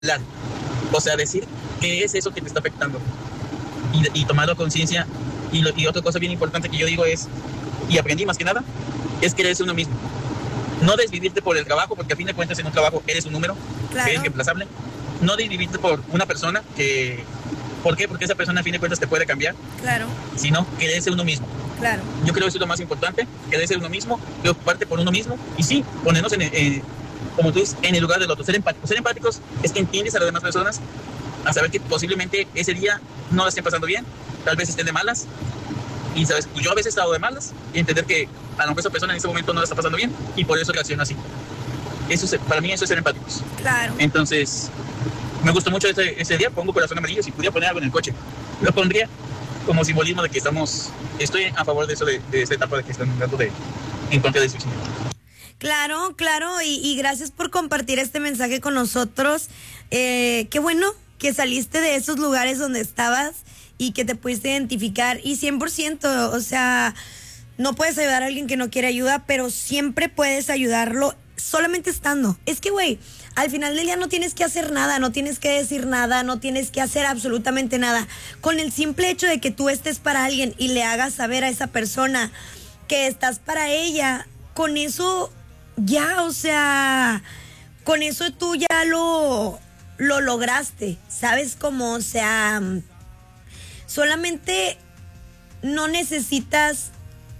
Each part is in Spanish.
hablar. O sea, decir qué es eso que te está afectando y tomarlo conciencia. Y otra cosa bien importante que yo digo es, y aprendí más que nada, es quererse uno mismo. No desvivirte por el trabajo, porque a fin de cuentas en un trabajo eres un número, Claro. eres reemplazable. No desvivirte por una persona que... ¿Por qué? Porque esa persona a fin de cuentas te puede cambiar, Claro, sino quererse uno mismo. claro. Yo creo que eso es lo más importante, quererse uno mismo, preocuparte por uno mismo y sí, ponernos como tú dices, en el lugar del otro. Ser empáticos. Ser empáticos es que entiendes a las demás personas, a saber que posiblemente ese día no la estén pasando bien, tal vez estén de malas. Y sabes, yo a veces he estado de malas y entender que a lo mejor esa persona en ese momento no la está pasando bien y por eso reacciona así. Para mí eso es ser empáticos. Claro. Entonces, me gustó mucho ese día. Pongo corazón amarillo. Si pudiera poner algo en el coche, lo pondría como simbolismo de que estoy a favor de eso, de esta etapa de que están dando en contra del suicidio. Claro, claro, y gracias por compartir este mensaje con nosotros. Qué bueno que saliste de esos lugares donde estabas y que te pudiste identificar. Y 100%, o sea, no puedes ayudar a alguien que no quiere ayuda, pero siempre puedes ayudarlo solamente estando. Es que, güey, al final del día no tienes que hacer nada, no tienes que decir nada, no tienes que hacer absolutamente nada. Con el simple hecho de que tú estés para alguien y le hagas saber a esa persona que estás para ella, con eso ya, o sea, con eso tú ya lo lograste, ¿sabes cómo? O sea, solamente no necesitas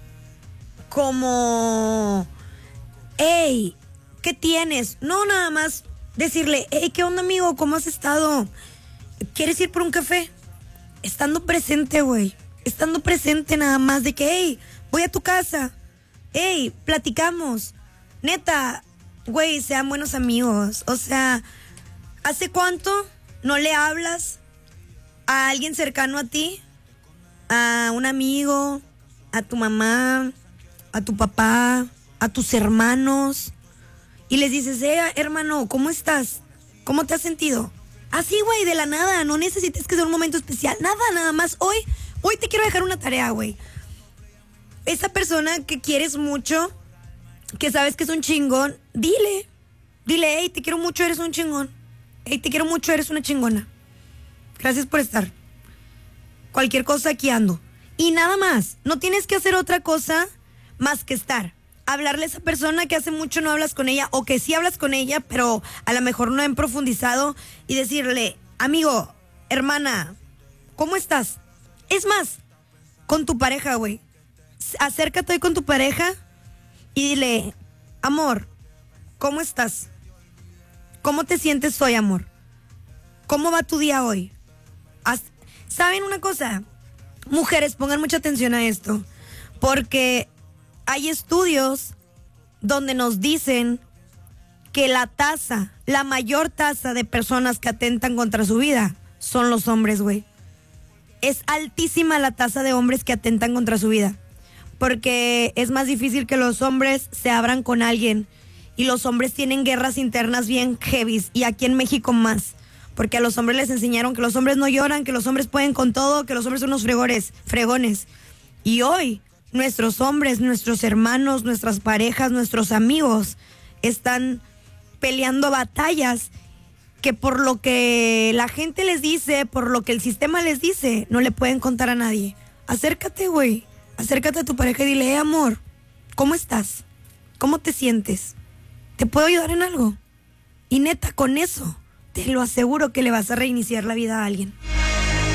como, hey, ¿qué tienes? No, nada más decirle, hey, ¿qué onda, amigo? ¿Cómo has estado? ¿Quieres ir por un café? Estando presente, güey. Estando presente nada más de que, hey, voy a tu casa. Hey, platicamos. Neta, güey, sean buenos amigos. O sea, ¿hace cuánto no le hablas a alguien cercano a ti? A un amigo, a tu mamá, a tu papá, a tus hermanos. Y les dices, hermano, ¿cómo estás? ¿Cómo te has sentido? Así, güey, de la nada. No necesitas que sea un momento especial. Nada más. Hoy te quiero dejar una tarea, güey. Esa persona que quieres mucho, que sabes que es un chingón, dile, hey, te quiero mucho, eres un chingón. Hey, te quiero mucho, eres una chingona. Gracias por estar. Cualquier cosa, aquí ando. Y nada más, no tienes que hacer otra cosa más que estar. Hablarle a esa persona que hace mucho no hablas con ella, o que sí hablas con ella, pero a lo mejor no han profundizado, y decirle, amigo, hermana, ¿cómo estás? Es más, con tu pareja, güey. Acércate hoy con tu pareja y dile, amor, ¿cómo estás? ¿Cómo te sientes hoy, amor? ¿Cómo va tu día hoy? ¿Saben una cosa? Mujeres, pongan mucha atención a esto, porque hay estudios donde nos dicen que la mayor tasa de personas que atentan contra su vida son los hombres, güey. Es altísima la tasa de hombres que atentan contra su vida, porque es más difícil que los hombres se abran con alguien, y los hombres tienen guerras internas bien heavies, y aquí en México más, porque a los hombres les enseñaron que los hombres no lloran, que los hombres pueden con todo, que los hombres son unos fregones. Y hoy nuestros hombres, nuestros hermanos, nuestras parejas, nuestros amigos están peleando batallas que por lo que la gente les dice, por lo que el sistema les dice, no le pueden contar a nadie. Acércate, güey. Acércate a tu pareja y dile, amor, ¿cómo estás? ¿Cómo te sientes? ¿Te puedo ayudar en algo? Y neta, con eso, te lo aseguro que le vas a reiniciar la vida a alguien.